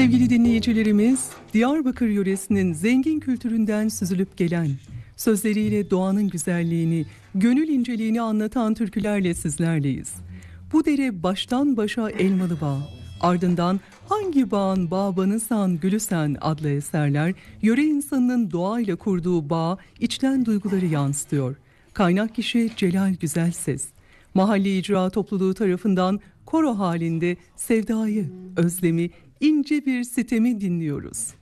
Sevgili dinleyicilerimiz, Diyarbakır yöresinin zengin kültüründen süzülüp gelen, sözleriyle doğanın güzelliğini, gönül inceliğini anlatan türkülerle sizlerleyiz. Bu dere baştan başa elmalı bağ, ardından hangi bağın bağbanısan gülüsen adlı eserler, yöre insanının doğayla kurduğu bağ, içten duyguları yansıtıyor. Kaynak kişi Celal Güzelses. Mahalli icra topluluğu tarafından koro halinde sevdayı, özlemi, ince bir sitemi dinliyoruz.